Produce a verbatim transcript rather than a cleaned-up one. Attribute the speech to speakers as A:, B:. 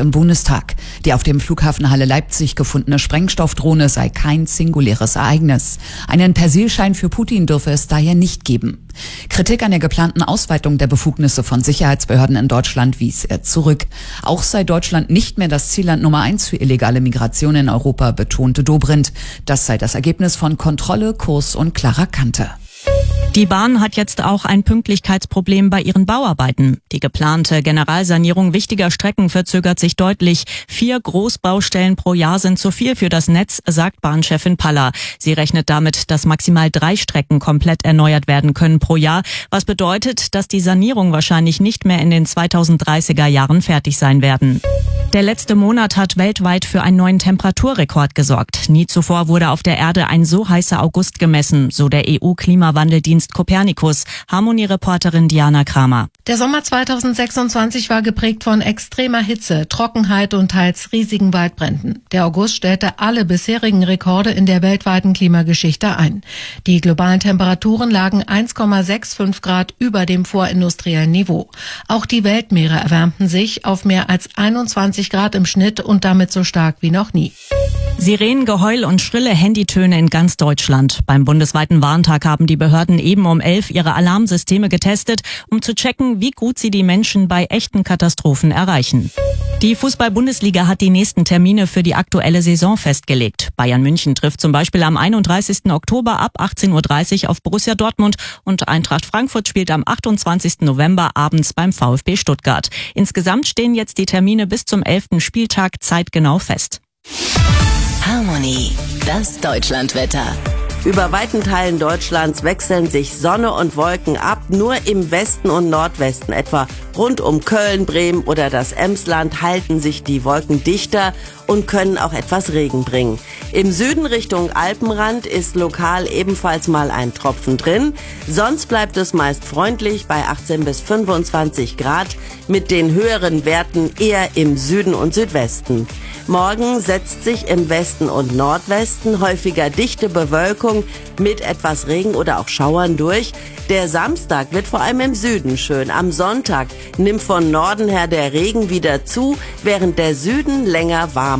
A: heute im Bundestag. Die auf dem Flughafen Halle Leipzig gefundene Sprengstoffdrohne sei kein singuläres Ereignis. Einen Persilschein für Putin dürfe es daher nicht geben. Kritik an der geplanten Ausweitung der Befugnisse von Sicherheitsbehörden in Deutschland wies er zurück. Auch sei Deutschland nicht mehr das Zielland Nummer eins für illegale Migration in Europa, betonte Dobrindt. Das sei das Ergebnis von Kontrolle, Kurs und klarer Kante.
B: Die Bahn hat jetzt auch ein Pünktlichkeitsproblem bei ihren Bauarbeiten. Die geplante Generalsanierung wichtiger Strecken verzögert sich deutlich. Vier Großbaustellen pro Jahr sind zu viel für das Netz, sagt Bahnchefin Paller. Sie rechnet damit, dass maximal drei Strecken komplett erneuert werden können pro Jahr, was bedeutet, dass die Sanierung wahrscheinlich nicht mehr in den zweitausenddreißiger Jahren fertig sein werden. Der letzte Monat hat weltweit für einen neuen Temperaturrekord gesorgt. Nie zuvor wurde auf der Erde ein so heißer August gemessen, so der E U-Klimawandeldienst Copernicus. Harmonie-Reporterin Diana Kramer.
C: Der Sommer zweitausendsechsundzwanzig war geprägt von extremer Hitze, Trockenheit und teils riesigen Waldbränden. Der August stellte alle bisherigen Rekorde in der weltweiten Klimageschichte ein. Die globalen Temperaturen lagen eins Komma fünfundsechzig Grad über dem vorindustriellen Niveau. Auch die Weltmeere erwärmten sich auf mehr als einundzwanzig Grad im Schnitt und damit so stark wie noch nie.
B: Sirenen, Geheul und schrille Handytöne in ganz Deutschland. Beim bundesweiten Warntag haben die Behörden eben um elf ihre Alarmsysteme getestet, um zu checken, wie gut sie die Menschen bei echten Katastrophen erreichen. Die Fußball-Bundesliga hat die nächsten Termine für die aktuelle Saison festgelegt. Bayern München trifft zum Beispiel am einunddreißigsten Oktober ab achtzehn Uhr dreißig auf Borussia Dortmund und Eintracht Frankfurt spielt am achtundzwanzigsten November abends beim VfB Stuttgart. Insgesamt stehen jetzt die Termine bis zum elften Spieltag zeitgenau fest.
D: Harmonie, das Deutschlandwetter. Über weiten Teilen Deutschlands wechseln sich Sonne und Wolken ab. Nur im Westen und Nordwesten, etwa rund um Köln, Bremen oder das Emsland, halten sich die Wolken dichter und können auch etwas Regen bringen. Im Süden Richtung Alpenrand ist lokal ebenfalls mal ein Tropfen drin. Sonst bleibt es meist freundlich bei achtzehn bis fünfundzwanzig Grad, mit den höheren Werten eher im Süden und Südwesten. Morgen setzt sich im Westen und Nordwesten häufiger dichte Bewölkung mit etwas Regen oder auch Schauern durch. Der Samstag wird vor allem im Süden schön. Am Sonntag nimmt von Norden her der Regen wieder zu, während der Süden länger warm